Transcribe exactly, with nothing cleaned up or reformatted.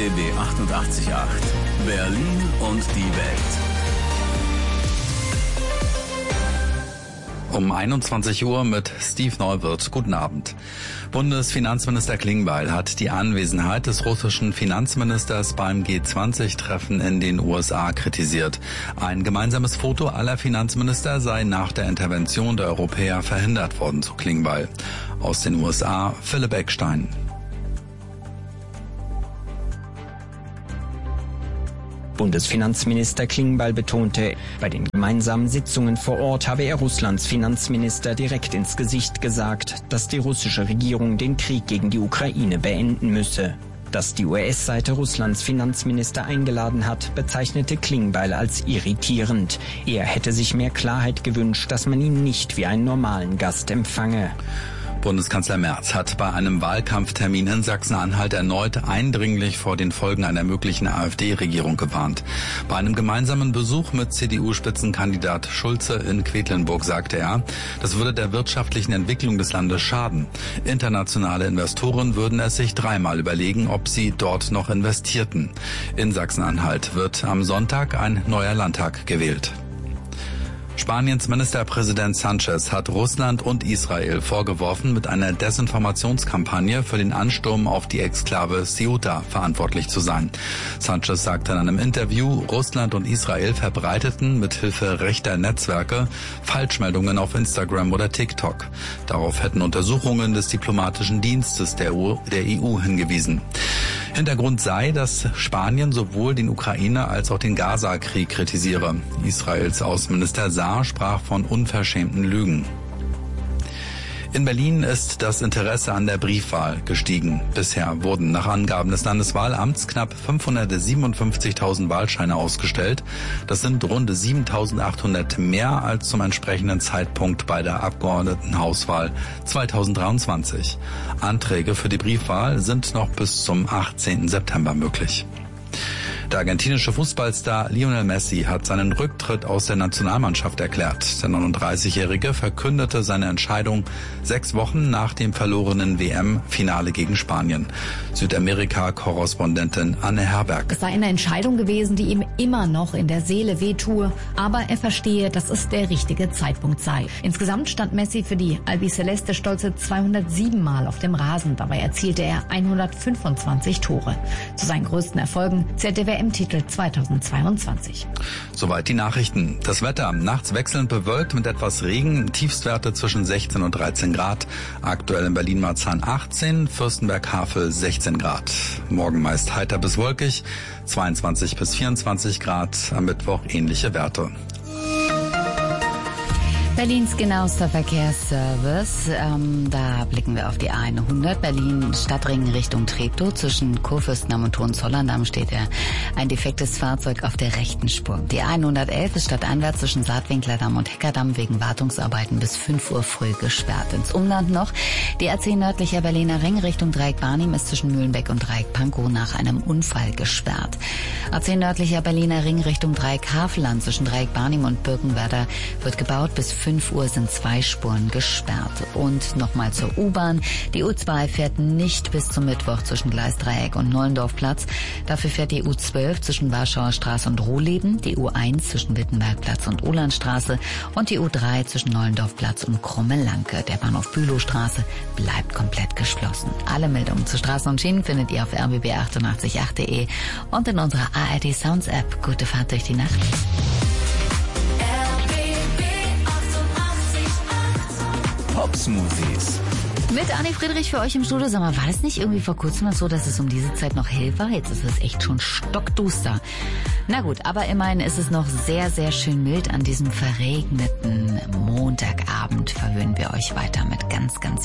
B B achtundachtzig Komma acht. Berlin und die Welt. Um einundzwanzig Uhr mit Steve Neuwirth. Guten Abend. Bundesfinanzminister Klingbeil hat die Anwesenheit des russischen Finanzministers beim G zwanzig Treffen in den U S A kritisiert. Ein gemeinsames Foto aller Finanzminister sei nach der Intervention der Europäer verhindert worden, so Klingbeil. Aus den U S A Philipp Eckstein. Bundesfinanzminister Klingbeil betonte, bei den gemeinsamen Sitzungen vor Ort habe er Russlands Finanzminister direkt ins Gesicht gesagt, dass die russische Regierung den Krieg gegen die Ukraine beenden müsse. Dass die U S-Seite Russlands Finanzminister eingeladen hat, bezeichnete Klingbeil als irritierend. Er hätte sich mehr Klarheit gewünscht, dass man ihn nicht wie einen normalen Gast empfange. Bundeskanzler Merz hat bei einem Wahlkampftermin in Sachsen-Anhalt erneut eindringlich vor den Folgen einer möglichen AfD-Regierung gewarnt. Bei einem gemeinsamen Besuch mit C D U-Spitzenkandidat Schulze in Quedlinburg sagte er, das würde der wirtschaftlichen Entwicklung des Landes schaden. Internationale Investoren würden es sich dreimal überlegen, ob sie dort noch investierten. In Sachsen-Anhalt wird am Sonntag ein neuer Landtag gewählt. Spaniens Ministerpräsident Sánchez hat Russland und Israel vorgeworfen, mit einer Desinformationskampagne für den Ansturm auf die Exklave Ceuta verantwortlich zu sein. Sánchez sagte in einem Interview, Russland und Israel verbreiteten mithilfe rechter Netzwerke Falschmeldungen auf Instagram oder TikTok. Darauf hätten Untersuchungen des diplomatischen Dienstes der E U hingewiesen. Hintergrund sei, dass Spanien sowohl den Ukraine- als auch den Gaza-Krieg kritisiere. Israels Außenminister Saar sprach von unverschämten Lügen. In Berlin ist das Interesse an der Briefwahl gestiegen. Bisher wurden nach Angaben des Landeswahlamts knapp fünfhundertsiebenundfünfzigtausend Wahlscheine ausgestellt. Das sind rund siebentausendachthundert mehr als zum entsprechenden Zeitpunkt bei der Abgeordnetenhauswahl zweitausenddreiundzwanzig. Anträge für die Briefwahl sind noch bis zum achtzehnten September möglich. Der argentinische Fußballstar Lionel Messi hat seinen Rücktritt aus der Nationalmannschaft erklärt. Der neununddreißigjährige verkündete seine Entscheidung sechs Wochen nach dem verlorenen W M-Finale gegen Spanien. Südamerika-Korrespondentin Anne Herberg. Es sei eine Entscheidung gewesen, die ihm immer noch in der Seele wehtue, aber er verstehe, dass es der richtige Zeitpunkt sei. Insgesamt stand Messi für die Albiceleste stolze zweihundertsieben Mal auf dem Rasen. Dabei erzielte er hundertfünfundzwanzig Tore. Zu seinen größten Erfolgen zählt der W M-Titel zweitausendzweiundzwanzig. Soweit die Nachrichten. Das Wetter. Nachts wechselnd bewölkt mit etwas Regen. Tiefstwerte zwischen sechzehn und dreizehn Grad. Aktuell in Berlin-Marzahn achtzehn, Fürstenberg-Havel sechzehn Grad. Morgen meist heiter bis wolkig. zweiundzwanzig bis vierundzwanzig Grad. Am Mittwoch ähnliche Werte. Berlins genauester Verkehrsservice. Ähm, da blicken wir auf die A hundert. Berlin Stadtring Richtung Treptow. Zwischen Kurfürstendamm und Hohenzollern-Damm steht er. Ein defektes Fahrzeug auf der rechten Spur. Die A hundertelf ist stadteinwärts zwischen Saatwinklerdamm und Heckerdamm wegen Wartungsarbeiten bis fünf Uhr früh gesperrt. Ins Umland noch. Die A zehn nördlicher Berliner Ring Richtung Dreieck Barnim ist zwischen Mühlenbeck und Dreieck Pankow nach einem Unfall gesperrt. A zehn nördlicher Berliner Ring Richtung Dreieck Havelland zwischen Dreieck Barnim und Birkenwerder wird gebaut. Bis fünf Uhr sind zwei Spuren gesperrt. Und nochmal zur U-Bahn. Die U zwei fährt nicht bis zum Mittwoch zwischen Gleisdreieck und Nollendorfplatz. Dafür fährt die U zwölf zwischen Warschauer Straße und Rohleben, die U eins zwischen Wittenbergplatz und Uhlandstraße und die U drei zwischen Nollendorfplatz und Krumme-Lanke. Der Bahnhof Bülowstraße bleibt komplett geschlossen. Alle Meldungen zu Straßen und Schienen findet ihr auf r b b achtundachtzig punkt acht punkt de und in unserer A R D Sounds App. Gute Fahrt durch die Nacht. Popsmoothies. Mit Anni Friedrich für euch im Studio. Sag mal, war das nicht irgendwie vor kurzem noch so, dass es um diese Zeit noch hell war? Jetzt ist es echt schon stockduster. Na gut, aber immerhin ist es noch sehr, sehr schön mild. An diesem verregneten Montagabend verwöhnen wir euch weiter mit ganz, ganz